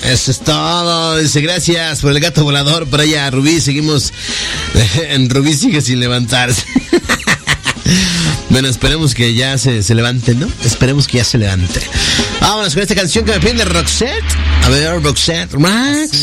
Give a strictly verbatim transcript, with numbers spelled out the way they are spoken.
Eso es todo. Dice, gracias por el gato volador. Por allá, Rubí, seguimos. En Rubí sigue sin levantarse. Bueno, esperemos que ya se, se levante, ¿no? Esperemos que ya se levante. Vámonos con esta canción que me pide Roxette. A ver, Roxette, Max.